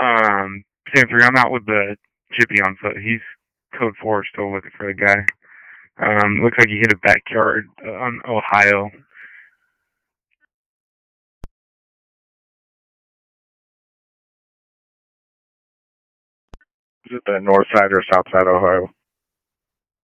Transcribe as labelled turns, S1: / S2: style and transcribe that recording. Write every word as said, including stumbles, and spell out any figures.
S1: Um, Sam three, I'm out with the chippy on foot. He's code four, still looking for the guy. Um, looks like he hit a backyard uh, on Ohio.
S2: Is it the north side or south side of Ohio?